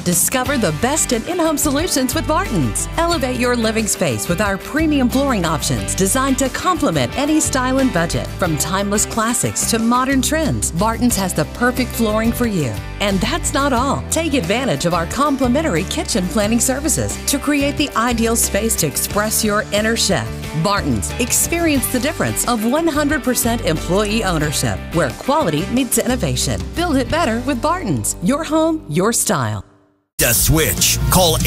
Discover the best in-home solutions with Barton's. Elevate your living space with our premium flooring options designed to complement any style and budget. From timeless classics to modern trends, Barton's has the perfect flooring for you. And that's not all. Take advantage of our complimentary kitchen planning services to create the ideal space to express your inner chef. Barton's. Experience the difference of 100% employee ownership, where quality meets innovation. Build it better with Barton's. Your home, your style. The Switch. Call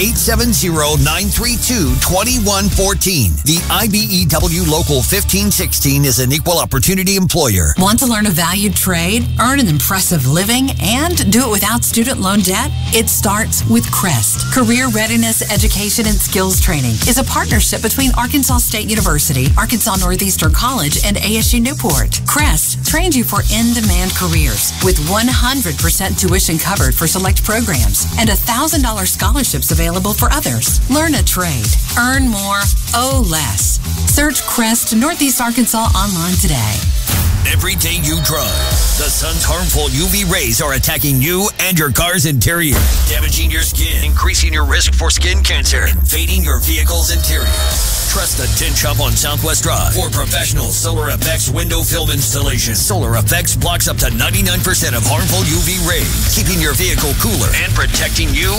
870-932-2114. The IBEW Local 1516 is an equal opportunity employer. Want to learn a valued trade, earn an impressive living, and do it without student loan debt? It starts with CREST. Career Readiness Education and Skills Training is a partnership between Arkansas State University, Arkansas Northeastern College, and ASU Newport. CREST trains you for in-demand careers with 100% tuition covered for select programs and $1,000 scholarships available for others. Learn a trade. Earn more. Owe less. Search CREST Northeast Arkansas online today. Every day you drive, the sun's harmful UV rays are attacking you and your car's interior, damaging your skin, increasing your risk for skin cancer, invading your vehicle's interior. Trust the Tint Shop on Southwest Drive for professional Solar Effects window film installation. Solar Effects blocks up to 99% of harmful UV rays, keeping your vehicle cooler and protecting you